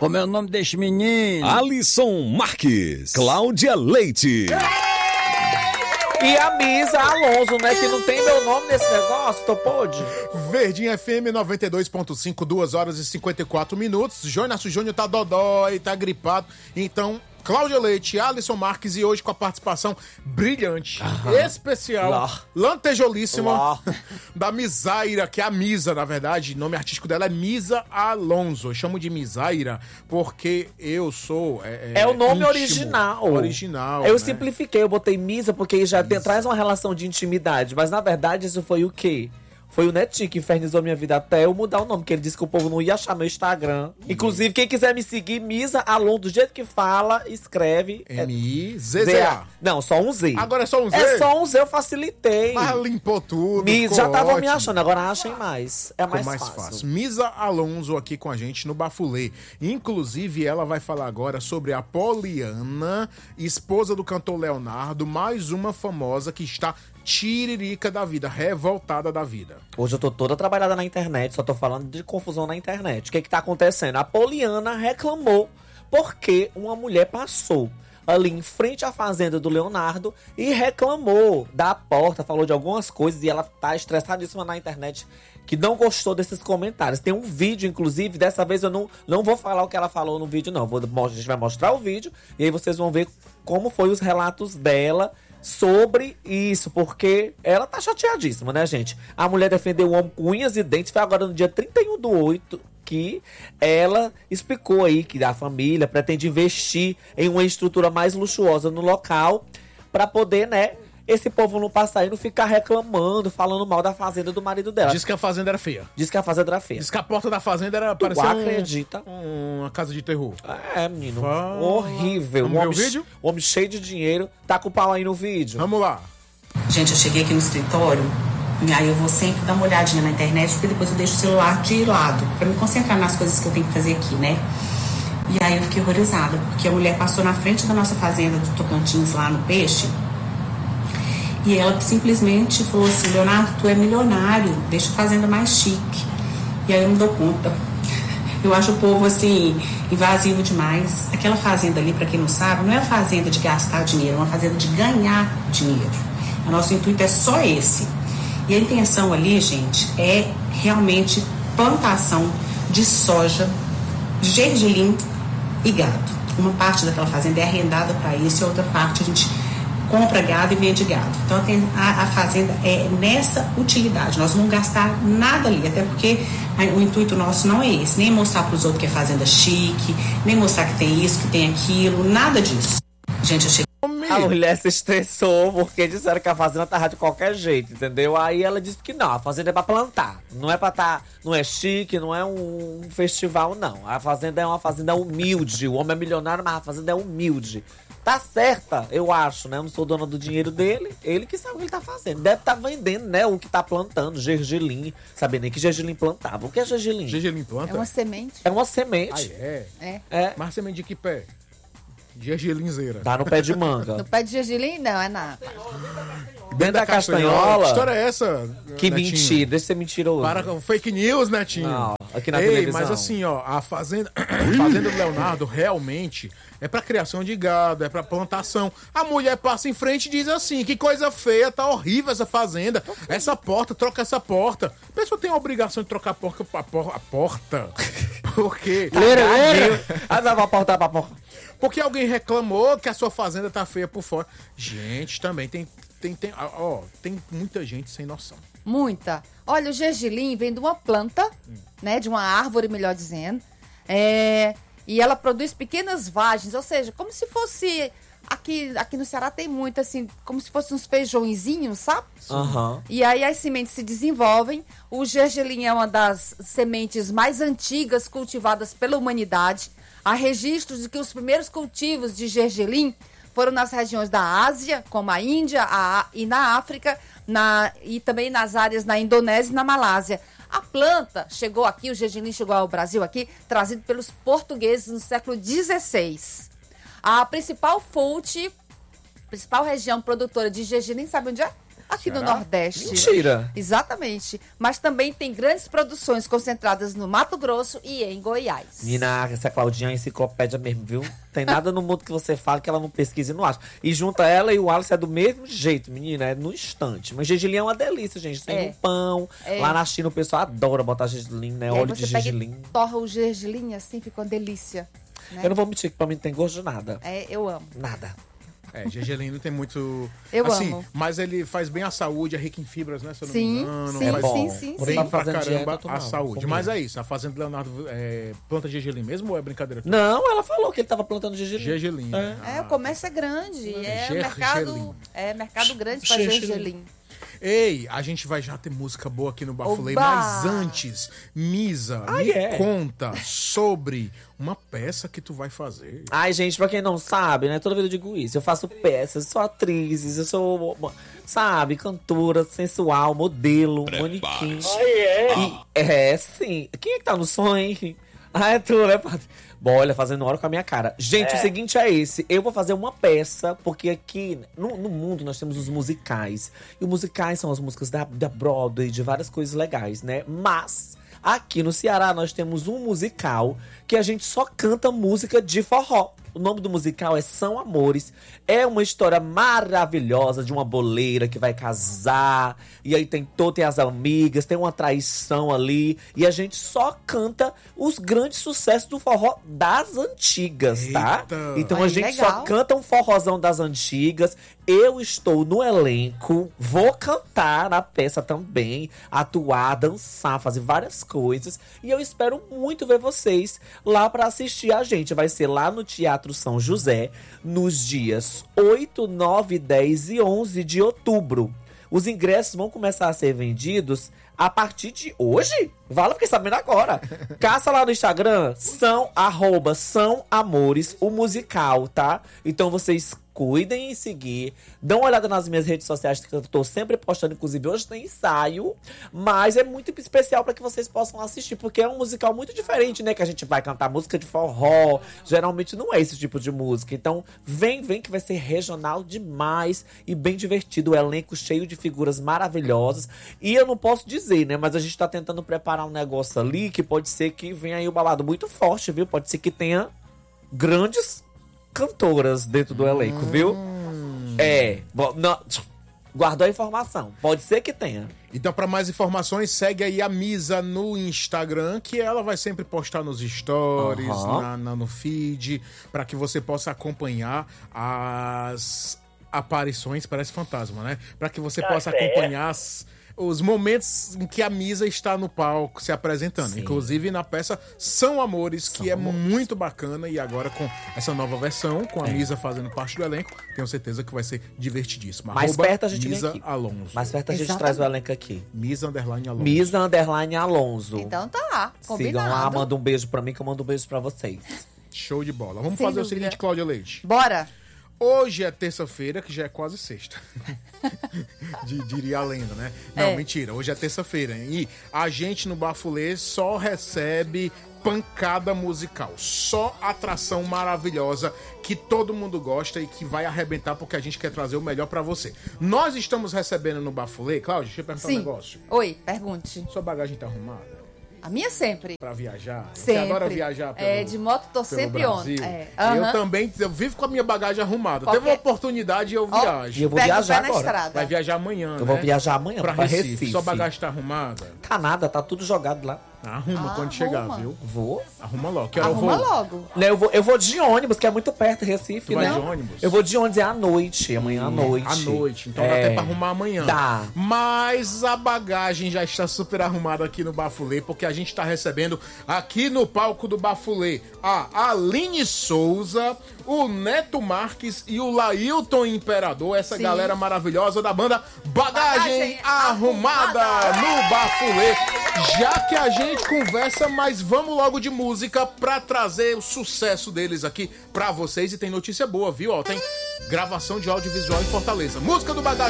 Como é o nome desse menino? Alisson Marques, Cláudia Leite. E a Misa Alonso, né? Que não tem meu nome nesse negócio, tô pode? Verdinha FM 92.5, 2 horas e 54 minutos. Jonas Júnior tá dodói, tá gripado. Então, Cláudia Leite, Alisson Marques e hoje com a participação brilhante, especial, lantejolíssima da Misaira, que é a Misa, na verdade. O nome artístico dela é Misa Alonso. Eu chamo de Misaira porque eu sou... É o nome íntimo, original. Eu simplifiquei, eu botei Misa porque já traz uma relação de intimidade. Mas na verdade isso foi o quê? Foi o Netinho que infernizou minha vida até eu mudar o nome, porque ele disse que o povo não ia achar meu Instagram. Inclusive, quem quiser me seguir, Misa Alonso, do jeito que fala, escreve. M-I-Z-Z-A. Não, só um Z. Agora é só um Z? É só um Z, eu facilitei. Mas limpou tudo, Já estavam me ótimo. achando, agora achem mais. É mais fácil. Misa Alonso aqui com a gente no Bafulê. Inclusive, ela vai falar agora sobre a Poliana, esposa do cantor Leonardo, mais uma famosa que está tiririca da vida, revoltada da vida. Hoje eu tô toda trabalhada na internet, só tô falando de confusão na internet. O que tá acontecendo? A Poliana reclamou porque uma mulher passou ali em frente à fazenda do Leonardo e reclamou da porta, falou de algumas coisas e ela tá estressadíssima na internet, que não gostou desses comentários. Tem um vídeo, inclusive, dessa vez eu não vou falar o que ela falou no vídeo, não. A gente vai mostrar o vídeo e aí vocês vão ver como foi os relatos dela sobre isso, porque ela tá chateadíssima, né, gente? A mulher defendeu o homem com unhas e dentes, foi agora no dia 31/8 que ela explicou aí que a família pretende investir em uma estrutura mais luxuosa no local para poder, né, esse povo não passar aí, não ficar reclamando, falando mal da fazenda do marido dela. Diz que a fazenda era feia. Diz que a fazenda era feia. Diz que a porta da fazenda era Tu acredita? Uma casa de terror. É, menino. Horrível. Vamos ver o vídeo? O homem cheio de dinheiro. Tá com o pau aí no vídeo. Vamos lá. Gente, eu cheguei aqui no escritório e aí eu vou sempre dar uma olhadinha na internet, porque depois eu deixo o celular de lado, pra me concentrar nas coisas que eu tenho que fazer aqui, né? E aí eu fiquei horrorizada, porque a mulher passou na frente da nossa fazenda do Tocantins, lá no Peixe, e ela simplesmente falou assim: Leonardo, tu é milionário, deixa a fazenda mais chique. E aí eu não dou conta. Eu acho o povo, assim, invasivo demais. Aquela fazenda ali, pra quem não sabe, não é a fazenda de gastar dinheiro, é uma fazenda de ganhar dinheiro. O nosso intuito é só esse. E a intenção ali, gente, é realmente plantação de soja, gergelim e gado. Uma parte daquela fazenda é arrendada para isso e a outra parte a gente compra gado e vende gado. Então a fazenda é nessa utilidade. Nós não vamos gastar nada ali, até porque o intuito nosso não é esse. Nem mostrar para os outros que é fazenda chique, nem mostrar que tem isso, que tem aquilo, nada disso. Gente, eu cheguei... A mulher se estressou porque disseram que a fazenda tava de qualquer jeito, entendeu? Aí ela disse que não, a fazenda é pra plantar. Não é pra não é chique, não é um festival, não. A fazenda é uma fazenda humilde. O homem é milionário, mas a fazenda é humilde. Tá certa, eu acho, né? Eu não sou dona do dinheiro dele. Ele que sabe o que ele tá fazendo. Deve estar vendendo, né? O que tá plantando, gergelim. Sabia nem que gergelim plantava. O que é gergelim? Gergelim planta? É uma semente. É uma semente. É. Mas semente de que pé? Gergelinzeira. Tá no pé de manga. No pé de gergelim, não, é na... Dentro da castanhola? Que história é essa, Que Netinho? mentira, deixa de ser mentiroso. Para com fake news, Netinho. Não, aqui na Ei, televisão. mas assim, ó, a fazenda do Leonardo realmente é pra criação de gado, é pra plantação. A mulher passa em frente e diz assim: que coisa feia, tá horrível essa fazenda. Essa porta, troca essa porta. A pessoa tem a obrigação de trocar a porta. Por quê? Vai portar pra porta. Porque alguém reclamou que a sua fazenda tá feia por fora. Gente, também tem muita gente sem noção. Muita. Olha, o gergelim vem de uma planta, né? De uma árvore, melhor dizendo. E ela produz pequenas vagens, ou seja, como se fosse... Aqui no Ceará tem muito, assim, como se fossem uns feijõezinhos, sabe? Uhum. E aí as sementes se desenvolvem. O gergelim é uma das sementes mais antigas cultivadas pela humanidade. Há registros de que os primeiros cultivos de gergelim foram nas regiões da Ásia, como a Índia e na África, e também nas áreas na Indonésia e na Malásia. A planta chegou aqui, o gergelim chegou ao Brasil aqui, trazido pelos portugueses no século XVI. A principal região produtora de gergelim, sabe onde é? aqui no Será? Nordeste. Mentira. Exatamente. Mas também tem grandes produções concentradas no Mato Grosso e em Goiás. Menina, essa Claudinha é enciclopédia mesmo, viu? Tem nada no mundo que você fala que ela não pesquisa e não acha. E junta ela e o Wallace é do mesmo jeito, menina, é no instante. Mas gergelim é uma delícia, gente. Tem no pão. Lá na China o pessoal adora botar gergelim, né? E aí Óleo de você pega gergelim. e torra o gergelim assim, fica uma delícia. Né? Eu não vou mentir que pra mim não tem gosto de nada. Eu amo. Nada. Gergelim não tem muito... Eu assim, amo. mas ele faz bem à saúde, é rico em fibras, né? Se eu não me Sim, engano. sim, faz bom. sim. Quando bem tá pra fazendo caramba dieta, eu tô à mal, saúde. comigo. Mas é isso, a Fazenda do Leonardo planta gergelim mesmo ou é brincadeira? Não, ela falou que ele tava plantando gergelim. Gergelim. O comércio é grande. Gergelim. Mercado grande para gergelim. Ei, a gente vai já ter música boa aqui no Bafulê, Oba! mas antes, Misa, me conta sobre uma peça que tu vai fazer. Ai, gente, pra quem não sabe, né? Toda vez eu digo isso. Eu faço peças, sou atrizes, eu sou, sabe, cantora, sensual, modelo, manequim. Sim. Quem é que tá no sonho, hein? É tu, né, padre? Bom, olha, fazendo hora com a minha cara. Gente, o seguinte é esse. Eu vou fazer uma peça, porque aqui no mundo nós temos os musicais. E os musicais são as músicas da Broadway, de várias coisas legais, né? Mas aqui no Ceará nós temos um musical que a gente só canta música de forró. O nome do musical é São Amores. É uma história maravilhosa de uma boleira que vai casar. E aí tem as amigas, tem uma traição ali. E a gente só canta os grandes sucessos do forró das antigas, tá? Eita. Então a Ai, gente legal. só canta um forrozão das antigas. Eu estou no elenco, vou cantar na peça também, atuar, dançar, fazer várias coisas. E eu espero muito ver vocês lá pra assistir a gente. Vai ser lá no Teatro São José, nos dias 8, 9, 10 e 11 de outubro. Os ingressos vão começar a ser vendidos a partir de hoje? Vale, fiquei sabendo agora. Caça lá no Instagram, são amores, o musical, tá? Então vocês cuidem em seguir. Dão uma olhada nas minhas redes sociais, que eu tô sempre postando. Inclusive, hoje tem ensaio. Mas é muito especial para que vocês possam assistir. Porque é um musical muito diferente, né? Que a gente vai cantar música de forró. Geralmente não é esse tipo de música. Então, vem que vai ser regional demais. E bem divertido. O elenco cheio de figuras maravilhosas. E eu não posso dizer, né? Mas a gente tá tentando preparar um negócio ali. Que pode ser que venha aí o babado muito forte, viu? Pode ser que tenha grandes cantoras dentro do elenco, viu? Guardou a informação. Pode ser que tenha. Então, para mais informações, segue aí a Misa no Instagram, que ela vai sempre postar nos stories, no feed, para que você possa acompanhar as aparições, parece fantasma, né? Para que você possa acompanhar os momentos em que a Misa está no palco se apresentando. Sim. Inclusive na peça São Amores, que é muito bacana. E agora com essa nova versão, com a Misa fazendo parte do elenco, tenho certeza que vai ser divertidíssimo. Mais perto a gente vem Misa aqui. Alonso. Mais perto a gente Exatamente. traz o elenco aqui. Misa_Alonso. Misa_Alonso. Então tá, Sigam combinado. lá, manda um beijo pra mim que eu mando um beijo pra vocês. Show de bola. Vamos Sem fazer o dúvida. seguinte, Cláudia Leite. Bora. Hoje é terça-feira, que já é quase sexta. Diria a lenda, né? Não, mentira. Hoje é terça-feira. E a gente no Bafulê só recebe pancada musical. Só atração maravilhosa que todo mundo gosta e que vai arrebentar porque a gente quer trazer o melhor pra você. Nós estamos recebendo no Bafulê... Cláudia, deixa eu perguntar um negócio. Oi, pergunte. Sua bagagem tá arrumada? A minha sempre. Pra viajar? Você Sempre. adora viajar pelo De moto tô pelo sempre Brasil? on. Eu também, eu vivo com a minha bagagem arrumada. Qualquer- Teve uma oportunidade e eu viajo. E eu vou Pega o viajar pé na agora. estrada. Vai viajar amanhã, Eu vou viajar amanhã pra pra Recife. Recife. Sua bagagem tá arrumada? Tá nada, tá tudo jogado lá. Arruma quando chegar, arruma. viu? Vou. Arruma logo. Que hora eu Arruma vou? logo. Né, eu vou de ônibus, que é muito perto, Recife, Tu vai né? de ônibus? Eu vou de ônibus à noite, amanhã à noite. À noite, então dá até pra arrumar amanhã. Dá. Mas a bagagem já está super arrumada aqui no Bafulê, porque a gente tá recebendo aqui no palco do Bafulê a Aline Souza, o Neto Marques e o Lailton Imperador, essa Sim. galera maravilhosa da banda Bagagem Bagagem Arrumada Arrumada. no Bafulê. Já que a gente conversa, mas vamos logo de música pra trazer o sucesso deles aqui pra vocês. E tem notícia boa, viu? Ó, tem gravação de audiovisual em Fortaleza. Música do Bagagem